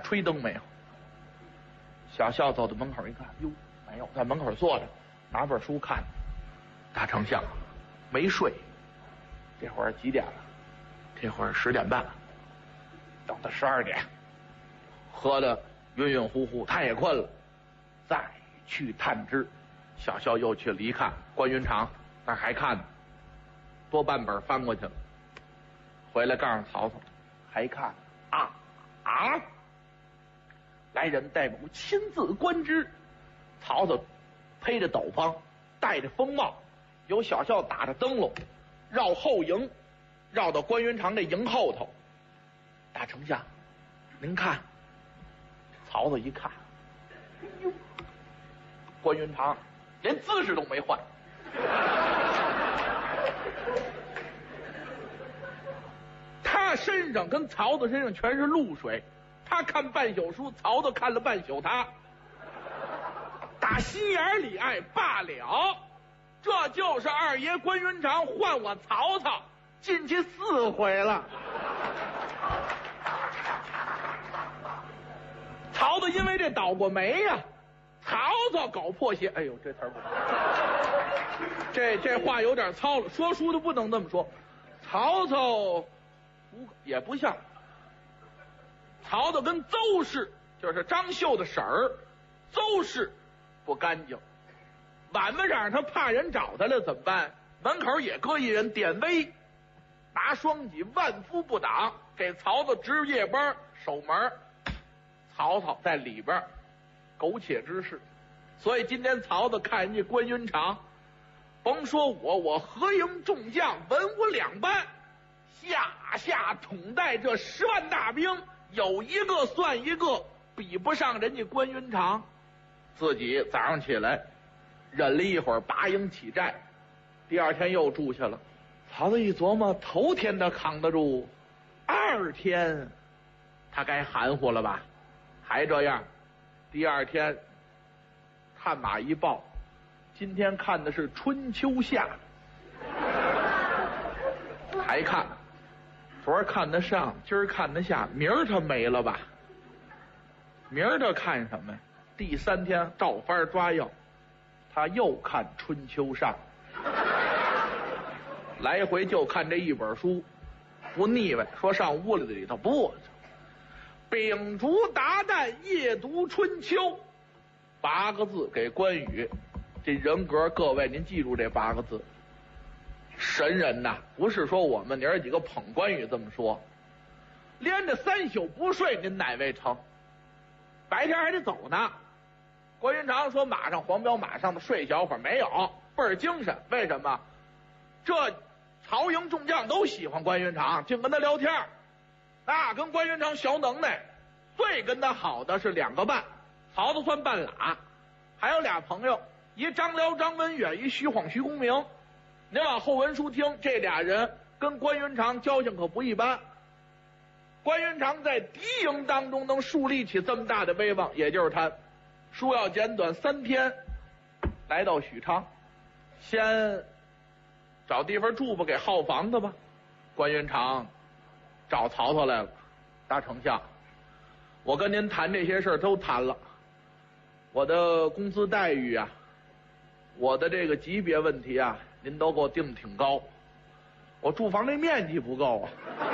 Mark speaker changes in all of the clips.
Speaker 1: 吹灯没有？小校走到门口一看，哟，没有，在门口坐着，拿本书看。大丞相没睡，这会儿几点了？这会儿10点半，等到12点，喝得晕晕乎乎，他也困了，再去探知。小校又去了一看，关云长那儿还看呢，多半本翻过去了，回来告诉曹操，还看啊，来人带某亲自观之。曹操披着斗篷，戴着风帽，有小校打着灯笼，绕后营，绕到关云长这营后头。大丞相，您看。曹操一看，哟，关云长连姿势都没换，他身上跟曹操身上全是露水，他看半宿书，曹操看了半宿他，打心眼里爱罢了。这就是二爷关云长换我曹操进去4回了。曹操因为这倒过霉呀，曹操搞破鞋，哎呦，这词儿不好，这话有点糙了，说书的不能这么说。曹操也不像，曹操跟邹氏，就是张绣的婶儿，邹氏不干净。晚上他怕人找他了怎么办？门口也搁一人典韦，拿双戟万夫不挡，给曹操值夜班守门。曹操在里边苟且之事，所以今天曹操看人家关云长，甭说我合营众将，文武两班，下统带这10万大兵，有一个算一个，比不上人家关云长。自己早上起来忍了一会儿拔营起寨，第二天又住下了。曹操一琢磨，头天他扛得住，2天他该含糊了吧？还这样，第二天看马一报，今天看的是春秋夏，还看，昨儿看得上，今儿看得下，明儿他没了吧？明儿他看什么呀？第3天照法抓药，他又看春秋上，来回就看这一本书，不腻歪。说上屋里头不，秉烛达旦夜读春秋，8个字给关羽这人格。各位您记住这8个字，神人呐，不是说我们娘几个捧关羽这么说，连着3宿不睡，您哪位成？白天还得走呢。关云长说马上黄骠马上的睡小会儿没有，倍儿精神。为什么？这曹营众将都喜欢关云长，净跟他聊天，那跟关云长小能耐。最跟他好的是2个半，曹操算半拉，还有俩朋友，一张辽张文远，一徐晃徐公明。您往后文书听，这俩人跟关云长交情可不一般。关云长在敌营当中能树立起这么大的威望，也就是他。书要简短，3天来到许昌，先找地方住吧，给号房子吧。关云长找曹操来了，大丞相，我跟您谈这些事儿都谈了，我的工资待遇啊，我的这个级别问题啊，您都给我定挺高，我住房这面积不够啊。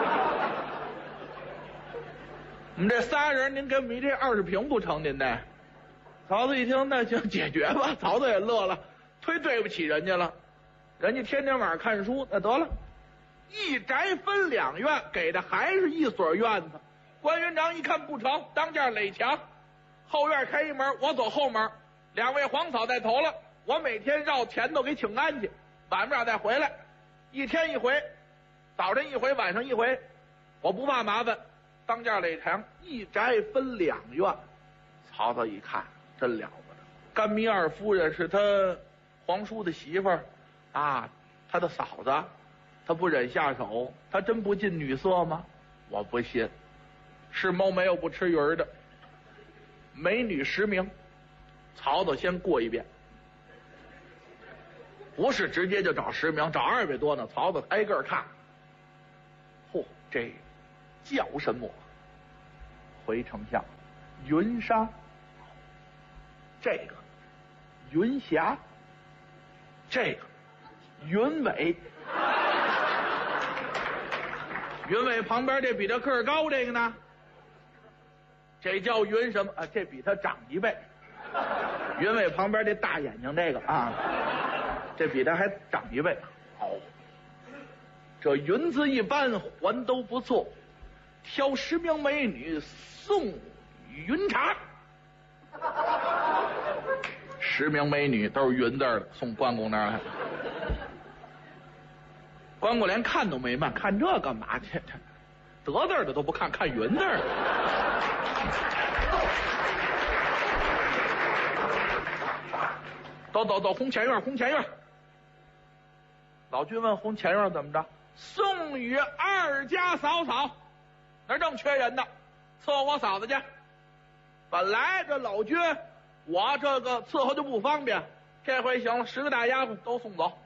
Speaker 1: 我们这仨人，您给我们一这20平不成？您的曹操一听，那行解决吧。曹操也乐了，忒对不起人家了，人家天天晚上看书，那得了，一宅分2院，给的还是一所院子。关云长一看不成，当间垒墙，后院开一门，我走后门，2位皇嫂带头了，我每天绕前头给请安去，晚不了再回来，1天1回，早晨1回，晚上1回，我不怕麻烦。当间垒墙，一宅分2院。曹操一看，真了不得，甘糜2夫人是他皇叔的媳妇儿啊，他的嫂子，他不忍下手，他真不近女色吗？我不信。是猫没有不吃鱼儿的，美女10名，曹操先过一遍，不是直接就找10名，找200多呢。曹操挨个看，嚯，这叫什么？回丞相， 云裳，这个云霞，这个云尾。云尾旁边这比他个儿高这个呢，这叫云什么啊？这比他长一倍。云尾旁边这大眼睛这个啊，这比他还长一倍。哦，这云字一般还都不错，挑10名美女送云茶。10名美女都是云字的，送关公那儿来。关公连看都没看，看这干嘛去？得字的都不看，看云字的。走，红前院，红前院。老君问红前院怎么着？送与二家嫂嫂，那正缺人呢，伺候我嫂子去。本来这老君我这个伺候就不方便，这回行了，10个大丫鬟都送走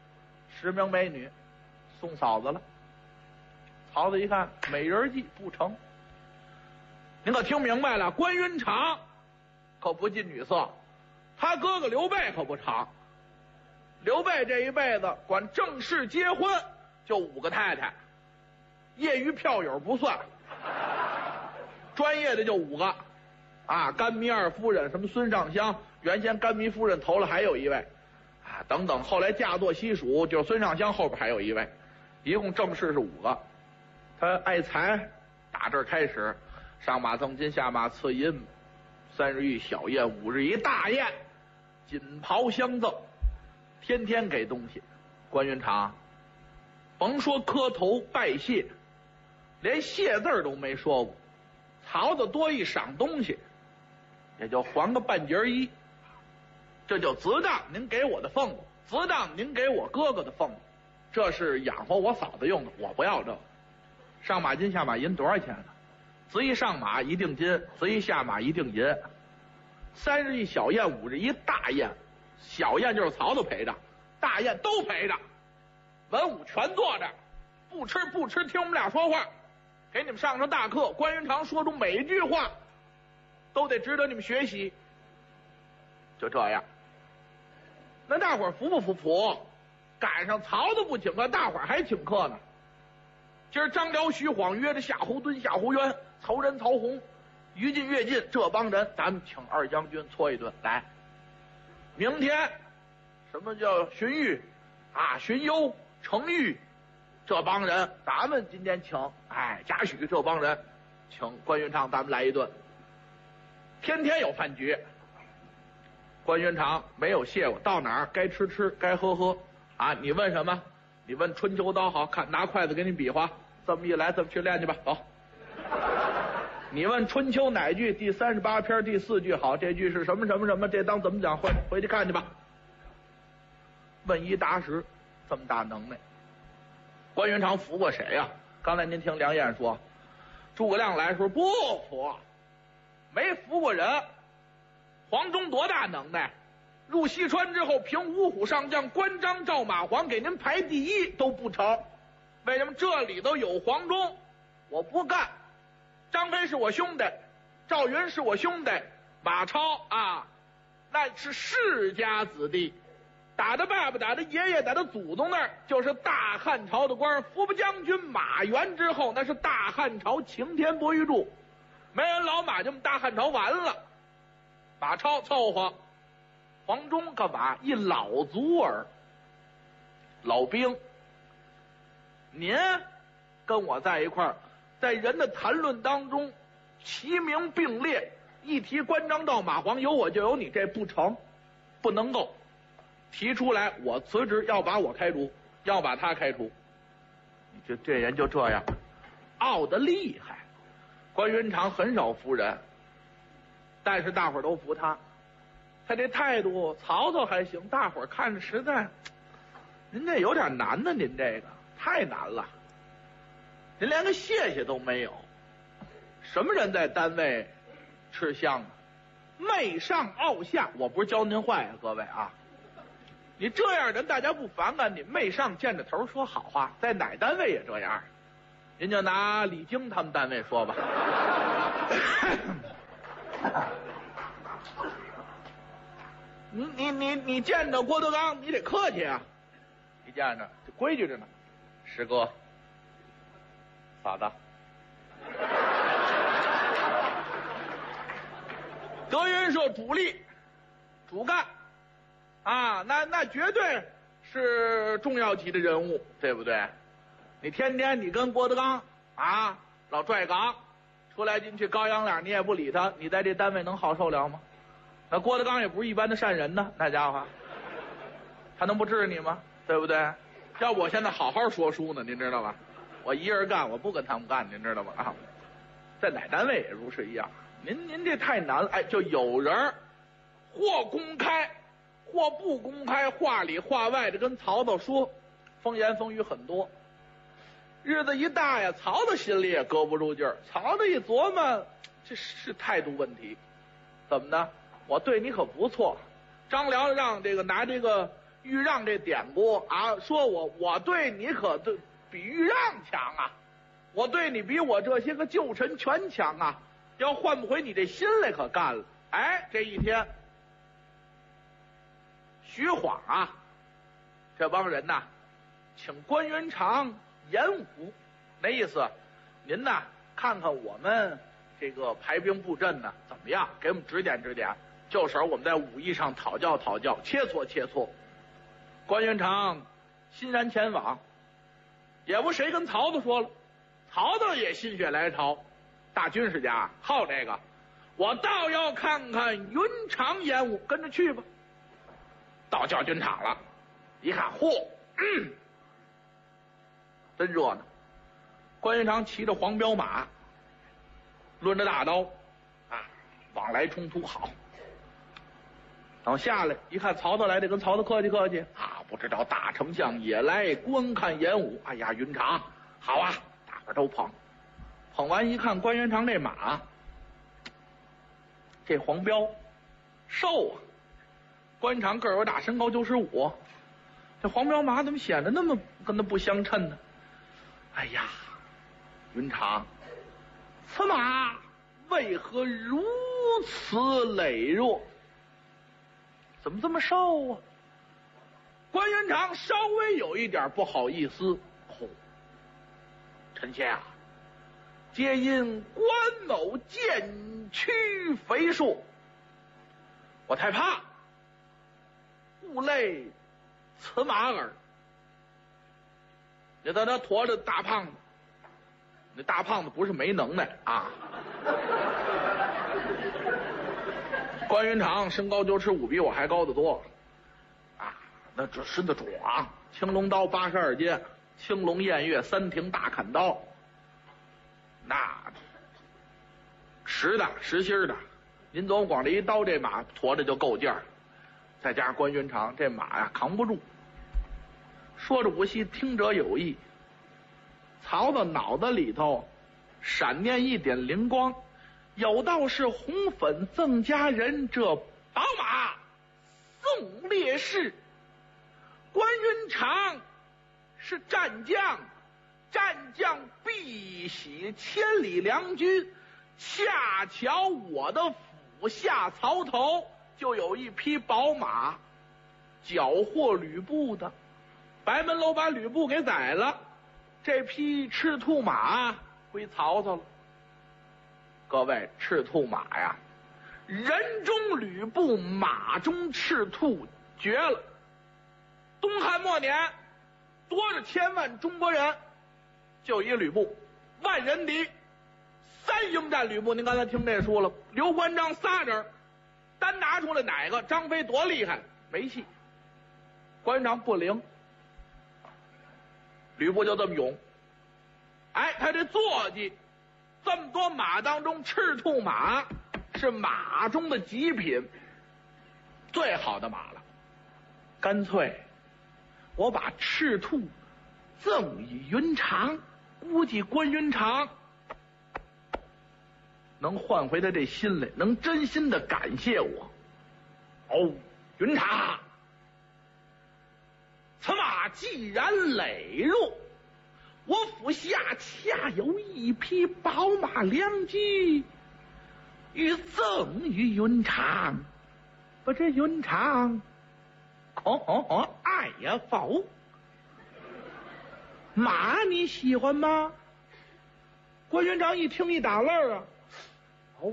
Speaker 1: ，10名美女送嫂子了。曹子一看美人计不成，您可听明白了？关云长可不近女色，他哥哥刘备可不长。刘备这一辈子管正式结婚就5个太太，业余票友不算，专业的就5个啊，甘糜二夫人，什么孙尚香，原先甘糜夫人头了还有一位啊，等等，后来嫁作西蜀，就是孙尚香后边还有一位，一共正式是5个。他爱财，打这儿开始，上马赠金，下马赐银，30日小宴，5日一大宴，锦袍相赠，天天给东西。关云长甭说磕头拜谢，连谢字都没说过。曹子多一赏东西，也就还个半截衣，这就自当您给我的俸禄，自当您给我哥哥的俸禄，这是养活我嫂子用的，我不要这个。上马金下马银多少钱呢？子一上马一定金，子一下马一定银。3日一小宴，5日一大宴。小宴就是曹操陪着，大宴都陪着，文武全坐着，不吃听我们俩说话，给你们上大课。关云长说出每一句话都得值得你们学习。就这样，那大伙儿服不服？服。赶上曹操不请客，大伙儿还请客呢。今儿张辽、徐晃约着夏侯惇、夏侯渊、曹仁、曹洪、于禁、乐进这帮人，咱们请二将军搓一顿来。明天什么叫荀彧啊、荀攸、程昱这帮人，咱们今天请贾诩这帮人，请关云长咱们来一顿。天天有饭局。关云长没有谢过，到哪儿该吃吃，该喝喝啊！你问什么？你问春秋刀好，看拿筷子给你比划，这么一来，这么去练去吧，走。你问春秋哪句第38篇第4句好，这句是什么什么什么，这当怎么讲，回去看去吧。问一答十，这么大能耐。关云长服过谁呀？刚才您听梁燕说，诸葛亮来的时候不服，没服过人。黄忠多大能耐？入西川之后，凭五虎上将关张赵马黄给您排第1都不成。为什么？这里头有黄忠，我不干。张飞是我兄弟，赵云是我兄弟，马超啊，那是世家子弟，打他爸爸，打他爷爷，打他祖宗那儿就是大汉朝的官。伏部将军马援之后，那是大汉朝擎天博玉柱，没人老马这么大汉朝完了。马超凑合，黄忠干嘛？一老卒儿，老兵。您跟我在一块儿，在人的谈论当中齐名并列，一提关张赵马黄，有我就有你，这不成，不能够提出来。我辞职，要把我开除，要把他开除。这人就这样，傲得厉害。关云长很少服人，但是大伙儿都服他。他这态度，曹操还行，大伙儿看着实在，您这有点难呢，您这个太难了，您连个谢谢都没有。什么人在单位吃香啊？媚上傲下。我不是教您坏啊，各位啊，你这样人大家不反感你，媚上见着头说好话，在哪单位也这样。您就拿李菁他们单位说吧， 你见着郭德纲，你得客气啊！你见着这规矩着呢。师哥，嫂子，德云社主力、主干啊，那绝对是重要级的人物，对不对？你天天你跟郭德纲啊老拽岗，出来进去高阳脸，你也不理他，你在这单位能好受了吗？那郭德纲也不是一般的善人呢，那家伙，他能不治你吗？对不对？要不我现在好好说书呢，您知道吧？我一人干，我不跟他们干，您知道吗？啊，在哪单位也如是一样。您这太难了，哎，就有人或公开或不公开，话里话外的跟曹操说，风言风语很多。日子一大呀，曹操心里也搁不住劲儿。曹操一琢磨，这是态度问题。怎么呢？我对你可不错。张辽让这个拿这个豫让这典故啊，说我对你可对比豫让强啊，我对你比我这些个旧臣全强啊。要换不回你这心来，可干了。哎，这一天，徐晃啊，这帮人呐，请关云长演武，那意思，您呐看看我们这个排兵布阵呢怎么样，给我们指点指点，就手我们在武艺上讨教讨教，切磋切磋。关云长欣然前往，也不谁跟曹操说了，曹操也心血来潮，大军事家好这个，我倒要看看云长演武，跟着去吧。到教军场了，一看，嚯，真热闹。关云长骑着黄骠马，抡着大刀，啊，往来冲突。好，等下来一看，曹操来，得跟曹操客气客气啊。不知道大丞相也来观看演武。哎呀，云长好啊，大伙都捧。捧完一看，关云长这马，这黄骠瘦啊。关云长个儿有大，身高95，这黄骠马怎么显得那么跟他不相称呢？哎呀，云长，此马为何如此羸弱？怎么这么瘦啊？关云长稍微有一点不好意思。臣妾啊，皆因关某渐趋肥硕，我太怕，故累此马耳。你看他驮着大胖子，那大胖子不是没能耐啊。关云长身高95，比我还高得多啊！那这身子壮，青龙刀82剑，青龙偃月3挺大砍刀，那实心的。您总光这一刀，这马驮着就够劲儿。再加上关云长这马呀扛不住。说着武戏，听者有意。曹操脑子里头闪念一点灵光，有道是红粉赠佳人，这宝马送烈士。关云长是战将，战将必喜千里良军。恰巧我的府下槽头就有一匹宝马，缴获吕布的，白门楼把吕布给宰了，这匹赤兔马归曹操了。各位，赤兔马呀，人中吕布，马中赤兔，绝了。东汉末年，多少千万中国人，就一吕布，万人敌，3英战吕布。您刚才听这书了，刘关张仨人，单拿出来哪个？张飞多厉害，没戏。关云长不灵，吕布就这么勇。哎，他这坐骑，这么多马当中，赤兔马是马中的极品，最好的马了。干脆我把赤兔赠与云长，估计关云长能换回他这心来，能真心的感谢我。哦，云长，此马既然羸弱，我府下恰有一匹宝马良驹，欲赠与云长， 我这云长，哎呀，否，马你喜欢吗？关云长一听一打愣啊，哦，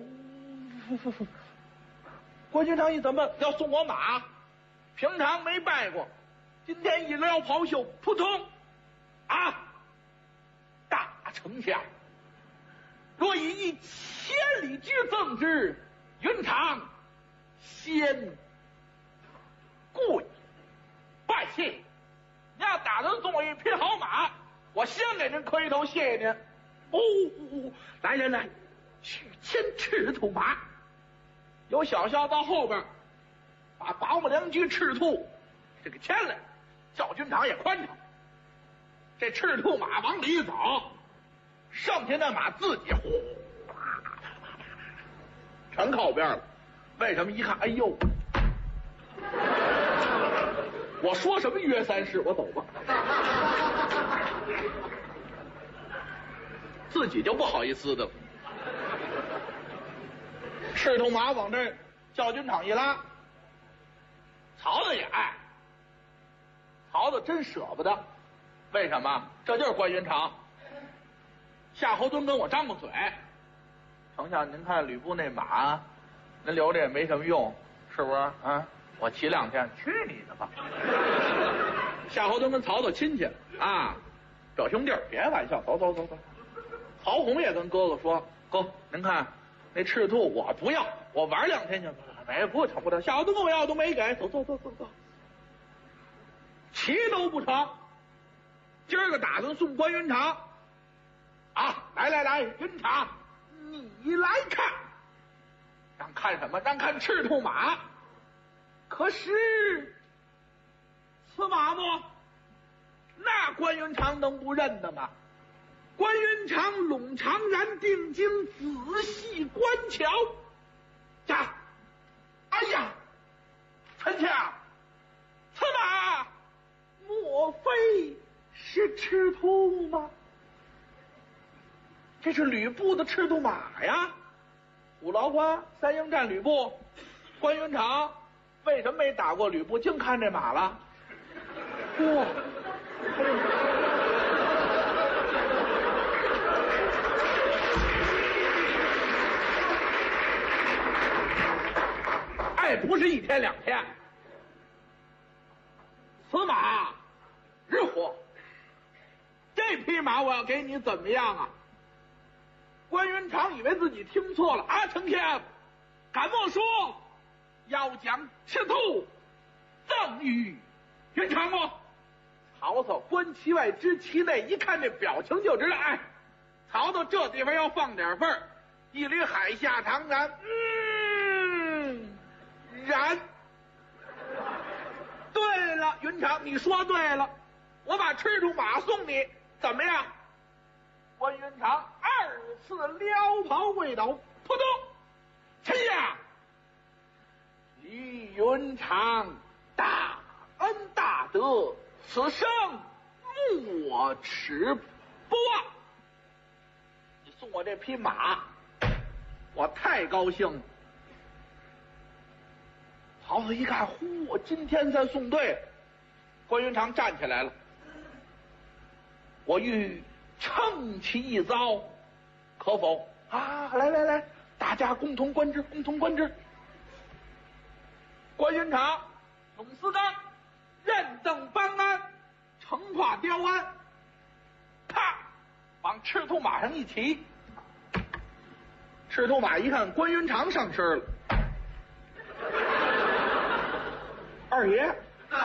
Speaker 1: 关云长一怎么要送我马？平常没拜过，今天一撩袍袖，扑通，啊，大丞相，若以1000里之赠之，云长先跪拜谢。你要打算送我一匹好马，我先给您磕一头谢谢您。哦，来，去牵赤兔马。有小校到后边，把保姆良驹赤兔这个牵来，叫军长也宽敞。这赤兔马往里一走，剩下那马自己呼，全靠边了。为什么？一看，哎呦，我说什么约3事，我走吧。自己就不好意思的了。赤兔马往这教军场一拉，曹操也爱，曹操真舍不得。为什么？这就是关云长。夏侯惇跟我张过嘴，丞相您看吕布那马，您留着也没什么用，是不是啊？我骑2天，去你的吧！夏侯惇跟曹操亲戚啊，表兄弟，别玩笑，走。曹洪也跟哥哥说：“哥，您看那赤兔我不要，我玩2天去。”没不成。夏侯惇跟我要都没给，走，骑都不成。今儿个打算送关云长啊！来，云长，你来看，让看什么？让看赤兔马。可是此马不，那关云长能不认的吗？关云长冗长然定睛，仔细观瞧，呀，哎呀，丞相，此马莫非是赤兔吗？这是吕布的赤兔马呀！虎牢关3英战吕布，关云长为什么没打过吕布，净看这马了？哇！哎，不是1天2天，此马日活。这匹马我要给你怎么样啊？关云长以为自己听错了啊！丞相，敢莫说要将赤兔赠与云长吗？曹操观其外知其内，一看这表情就知道，哎，曹操这地方要放点份儿，一缕海下堂然，然。对了，云长，你说对了，我把赤兔马送你，怎么样？关云长2次撩袍跪倒，扑通，丞相，李云长大恩大德，此生莫齿不忘。你送我这匹马，我太高兴了。曹操一看，嚯，今天咱送对了。关云长站起来了，我欲乘其一遭，可否？啊，来，大家共同观之。关云长，董思刚认赠班鞍，乘化雕鞍，啪，往赤兔马上一骑。赤兔马一看关云长上身了，二爷，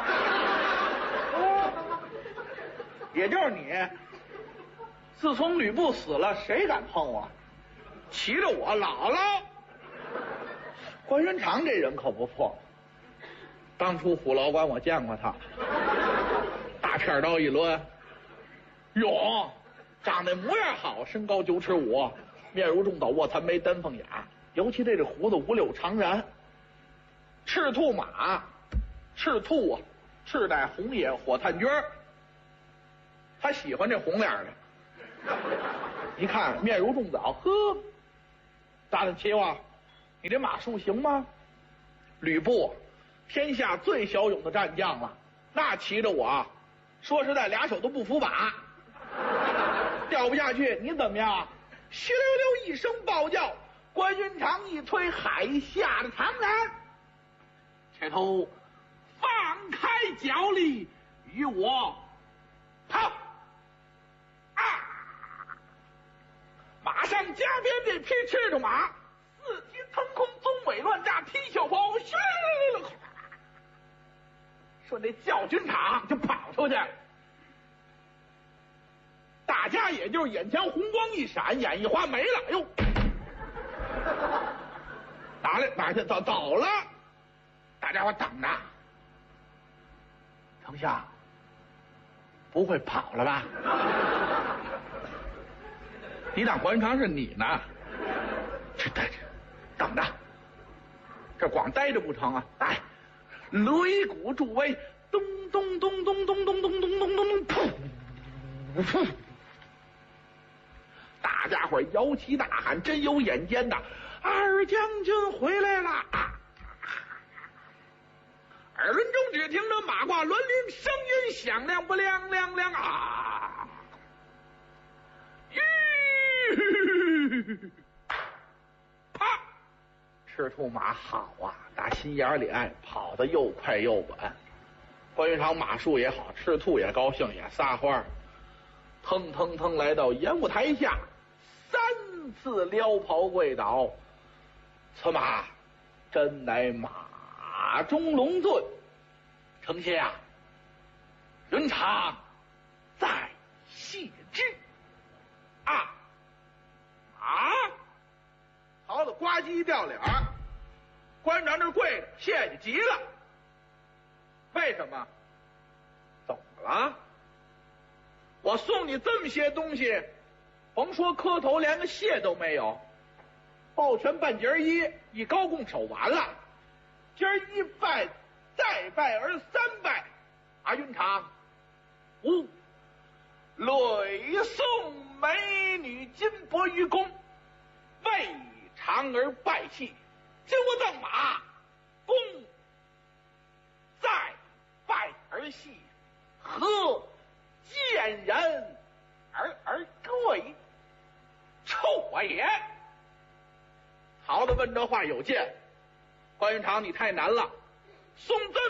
Speaker 1: 也就是你。自从吕布死了，谁敢碰我？骑着我姥姥。关云长这人可不错，当初虎牢关我见过他，大片刀一抡，勇，长得模样好，身高9尺5，面如重枣，卧蚕眉，丹凤眼，尤其这胡子5柳长髯。赤兔马，赤兔啊，赤带红眼火炭绢，他喜欢这红脸的。一看面如重枣，呵，大人骑我，你这马术行吗？吕布天下最骁勇的战将了，那骑着我，说实在，俩手都不扶把，掉不下去。你怎么样？虚溜溜一声暴叫，关云长一推海下的长篮，且头放开脚力，与我跑！啊！马上加鞭这匹赤着马，四蹄腾空，纵尾乱炸，踢小跑，嘘！顺这教军场就跑出去，大家也就是眼前红光一闪，眼一花没了。哟，哪去走了？大家伙等着。丞相，不会跑了吧？你当关云长是你呢？去等着，这光待着不成啊！哎。擂鼓助威，咚咚咚咚咚咚咚咚咚咚咚，噗噗！大家伙摇旗大喊，真有眼尖的，二将军回来了！耳轮中只听着马挂銮铃，声音响亮不亮亮亮啊！啪！赤兔马好啊，打心眼里爱，跑得又快又稳。关云长马术也好，赤兔也高兴，也撒欢，腾腾腾来到演武台下，3次撩袍跪倒。此马真乃马中龙尊，丞相，云长在谢之。曹操呱唧一掉脸，关云长这跪着，谢谢极了。为什么？怎么了？我送你这么些东西，甭说磕头，连个谢都没有。抱拳半截一高拱手完了。今儿一拜再拜而3拜，云长，累送美女金帛于公，为长而拜谢，今我赠马，公再拜而谢，何见人而对错也？曹操问这话有见，关云长你太难了，送这